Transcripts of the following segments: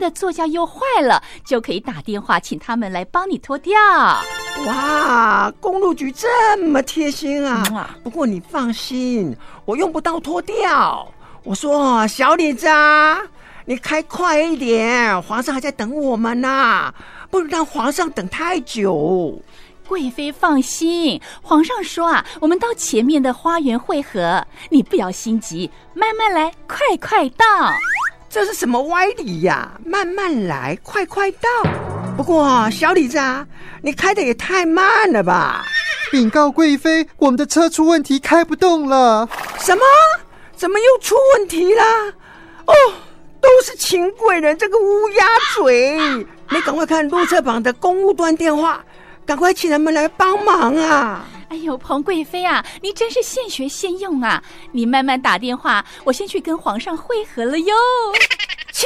的座驾又坏了，就可以打电话请他们来帮你脱掉。 哇，公路局这么贴心啊！不过你放心，我用不到脱掉。我说小李子啊，你开快一点，皇上还在等我们呢，不能让皇上等太久。 贵妃放心，皇上说啊，我们到前面的花园汇合，你不要心急，慢慢来，快快到。 这是什么歪理呀？慢慢来，快快到。不过小李子啊，你开的也太慢了吧！ 禀告贵妃，我们的车出问题，开不动了。 什么？怎么又出问题了？哦，都是秦贵人这个乌鸦嘴！你赶快看路侧旁的公务端电话，赶快请他们来帮忙啊！ 哎呦，彭贵妃啊，你真是现学现用啊！你慢慢打电话，我先去跟皇上会合了哟。 气！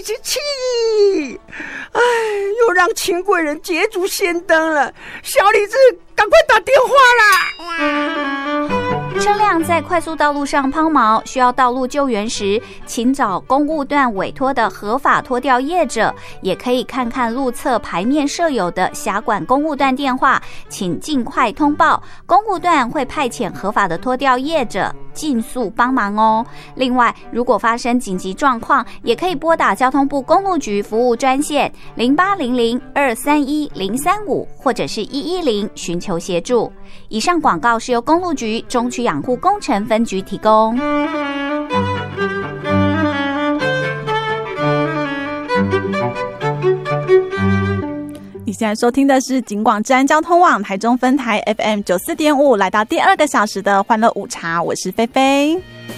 哎，又让秦贵人捷足先登了。小李子，赶快打电话啦！ 车辆在快速道路上抛锚，需要道路救援时，请找公务段委托的合法脱掉业者，也可以看看路侧牌面设有的辖管公务段电话，请尽快通报，公务段会派遣合法的脱掉业者尽速帮忙哦。另外，如果发生紧急状况，也可以拨打交通部公路局服务专线0800-231-035或者是110寻求协助。以上广告是由公路局中区养护工程分局提供。 你现在收听的是警广治安交通网台中分台 FM 94.5，来到第2个小时的欢乐午茶，我是菲菲。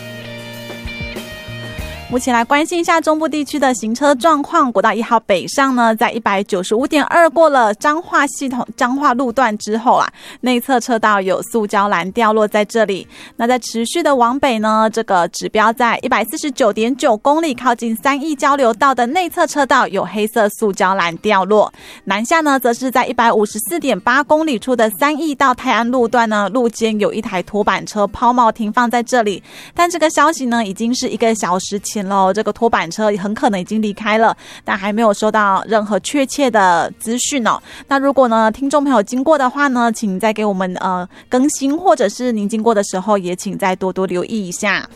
目前来关心一下中部地区的行车状况。国道1号北上呢，在 195.2 过了彰化路段之后啊，内侧车道有塑胶栏掉落在这里。那在持续的往北呢，这个指标在 149.9 公里靠近三义交流道的内侧车道有黑色塑胶栏掉落。南下呢，则是在 154.8 公里处的三义到泰安路段呢，路肩有一台拖板车抛锚停放在这里。但这个消息呢，已经是1个小时前这个拖板车很可能已经离开了，但还没有收到任何确切的资讯哦。那如果呢听众朋友经过的话呢，请再给我们更新，或者是您经过的时候也请再多多留意一下。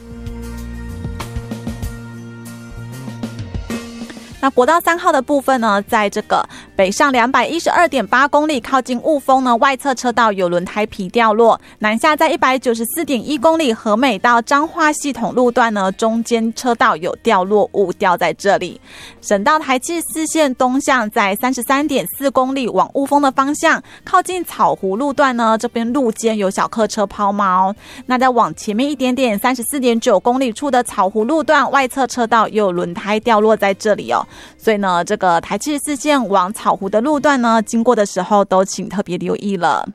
那国道3号的部分呢，在这个北上 212.8 公里靠近雾峰呢，外侧车道有轮胎皮掉落。南下在 194.1 公里和美到彰化系统路段呢，中间车道有掉落物掉在这里。省道台七4线东向在 33.4 公里往雾峰的方向，靠近草湖路段呢，这边路肩有小客车抛锚。那再往前面一点点 34.9 公里处的草湖路段，外侧车道又有轮胎掉落在这里哦。所以呢，这个台七4线往草湖的路段呢，经过的时候都请特别留意了。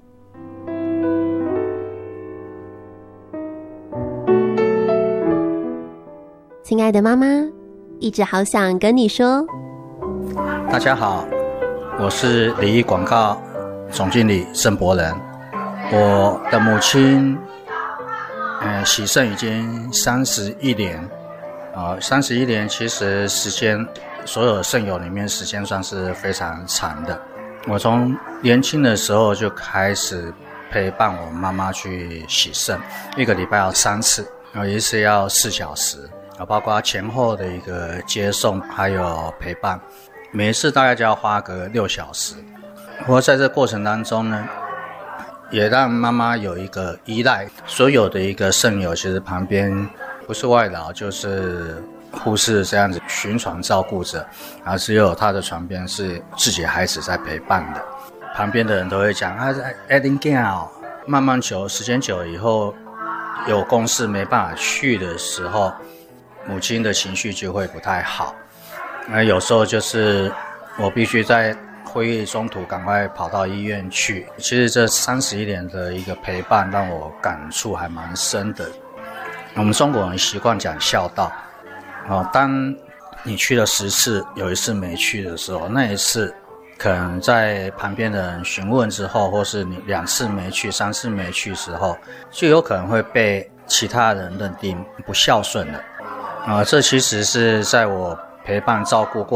亲爱的妈妈，一直好想跟你说。 大家好，我是礼仪广告总经理盛博仁。我的母亲洗肾已经31年。31年其实时间，所有肾友里面时间算是非常长的。我从年轻的时候就开始陪伴我妈妈去洗肾，1个礼拜要3次，有一次要4小时，包括前后的一个接送还有陪伴，每一次大概就要花个6小时。不过在这过程当中呢，也让妈妈有一个依赖，所有的一个肾友其实旁边不是外劳就是护士这样子巡床照顾着，而只有他的床边是自己孩子在陪伴的。旁边的人都会讲慢慢时间久了以后，有公事没办法去的时候，母亲的情绪就会不太好。有时候就是我必须在会议中途赶快跑到医院去。其实这31年的一个陪伴让我感触还蛮深的。我们中国人习惯讲孝道，当你去了10次，有1次没去的时候，那一次可能在旁边的人询问之后，或是你2次没去、3次没去的时候，就有可能会被其他人认定不孝顺了。这其实是在我陪伴照顾过